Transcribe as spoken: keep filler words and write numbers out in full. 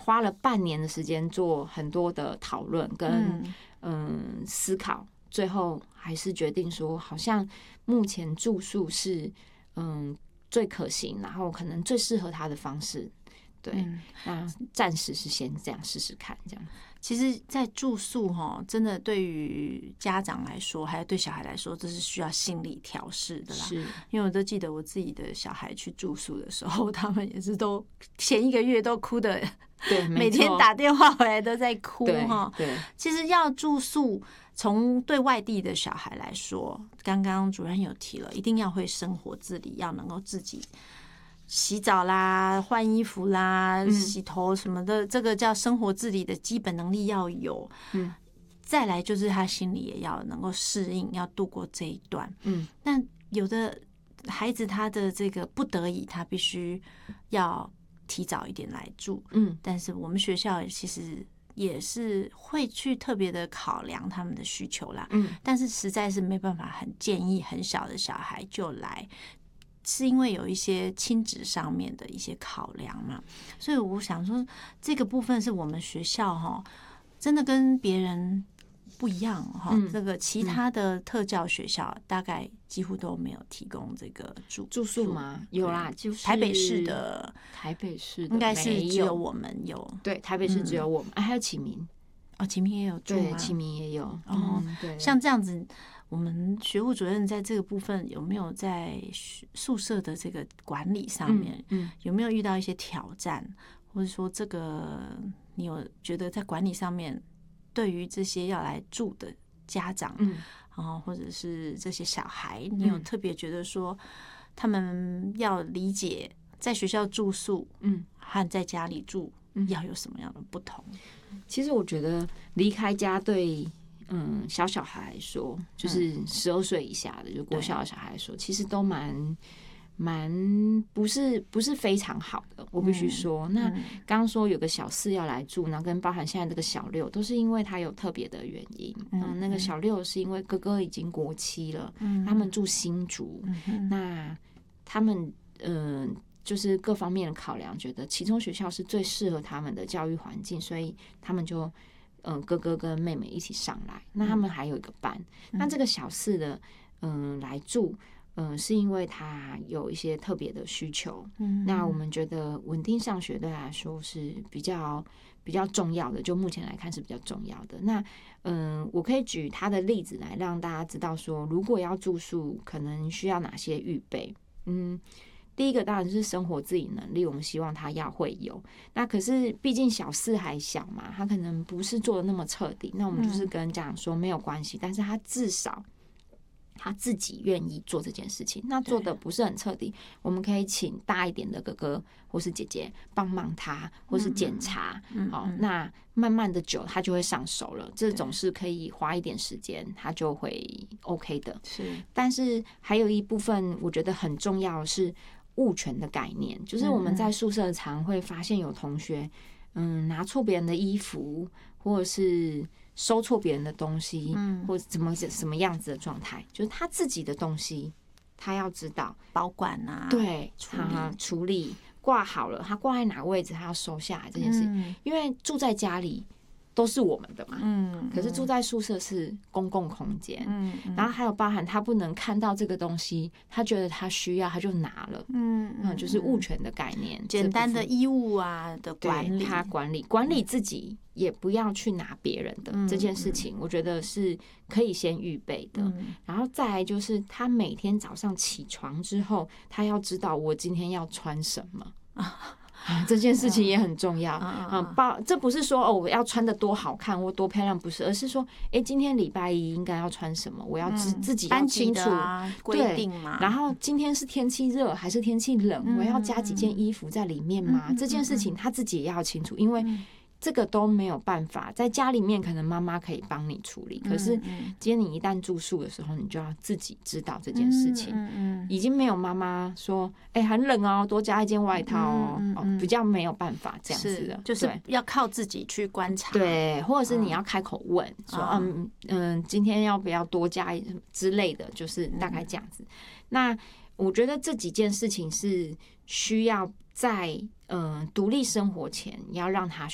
花了半年的时间做很多的讨论跟嗯、呃、思考，最后还是决定说，好像目前住宿是嗯最可行，然后可能最适合他的方式。对，嗯、那暂时是先这样试试看，这样。 其实，在住宿哈，真的对于家长来说，还有对小孩来说，这是需要心理调试的啦。 是， 因为我都记得我自己的小孩去住宿的时候，他们也是都前一个月都哭的， 对， 每天打电话回来都在哭哈。 对， 其实要住宿，从对外地的小孩来说，刚刚主任有提了，一定要会生活自理，要能够自己洗澡啦、换衣服啦、洗头什么的，这个叫生活自理的基本能力要有。嗯，再来就是他心里也要能够适应，要度过这一段。嗯，那有的孩子他的这个不得已，他必须要提早一点来住。嗯，但是我们学校其实也是会去特别的考量他们的需求啦。嗯，但是实在是没办法很建议很小的小孩就来。是因为有一些亲子上面的一些考量嘛，所以我想说这个部分是我们学校哈，真的跟别人不一样哈。嗯、这个其他的特教学校大概几乎都没有提供这个住住宿吗？有啦，就是台北市的， 台北市的应该是只有我们有， 对，台北市只有我们，嗯、还有启明哦，启明也有住吗？ 对，启明也有哦、嗯，对，像这样子。我们学务主任在这个部分有没有在宿舍的这个管理上面，嗯嗯、有没有遇到一些挑战，或者说这个你有觉得在管理上面，对于这些要来住的家长，嗯，啊，或者是这些小孩，你有特别觉得说他们要理解在学校住宿，嗯，和在家里住要有什么样的不同？ 其实我觉得离开家对。嗯，小小孩来说，就是十二岁以下的，就国小的小孩来说，其实都蛮蛮不是不是非常好的，我必须说。那刚刚说有个小四要来住，然后跟包含现在这个小六，都是因为他有特别的原因。嗯，那个小六是因为哥哥已经国七了，他们住新竹，那他们嗯、呃、就是各方面的考量，觉得其中学校是最适合他们的教育环境，所以他们就。嗯，哥哥跟妹妹一起上来，那他们还有一个班。嗯、那这个小四的，嗯，来住，嗯，是因为他有一些特别的需求。嗯，那我们觉得稳定上学对他来说是比较比较重要的，就目前来看是比较重要的。那嗯，我可以举他的例子来让大家知道说，如果要住宿，可能需要哪些预备。嗯。第一个当然是生活自理能力，我们希望他要会有。那可是毕竟小四还小嘛，他可能不是做的那么彻底。那我们就是跟家长说没有关系，但是他至少他自己愿意做这件事情。那做的不是很彻底，我们可以请大一点的哥哥或是姐姐帮忙他，或是检查。好，那慢慢的久他就会上手了。这种是可以花一点时间，他就会 OK 的。是，但是还有一部分我觉得很重要的是。物权的概念，就是我们在宿舍常会发现有同学，嗯，拿错别人的衣服，或者是收错别人的东西，嗯，或者怎么什么样子的状态，就是他自己的东西，他要知道保管啊， 对，处理处理挂好了，他挂在哪个位置，他要收下来这件事，嗯、因为住在家里。都是我们的嘛，嗯，可是住在宿舍是公共空间，嗯，然后还有包含他不能看到这个东西，他觉得他需要他就拿了，嗯嗯，就是物权的概念， 简单的衣物啊的管理， 他管理管理自己，也不要去拿别人的这件事情，我觉得是可以先预备的，然后再来就是他每天早上起床之后，他要知道我今天要穿什么啊。这件事情也很重要啊！包这不是说哦，我要穿的多好看或多漂亮，不是，而是说，哎，今天礼拜一应该要穿什么，我要自自己要清楚规定嘛。 然后今天是天气热还是天气冷，我要加几件衣服在里面吗？这件事情他自己也要清楚，因为。这个都没有办法，在家里面可能妈妈可以帮你处理，可是今天你一旦住宿的时候，你就要自己知道这件事情。已经没有妈妈说，哎、欸，很冷哦，多加一件外套哦，哦比较没有办法这样子的， 就是要靠自己去观察， 对，或者是你要开口问，说，嗯嗯，今天要不要多加之类的，就是大概这样子。那我觉得这几件事情是需要在嗯独立生活前，要让他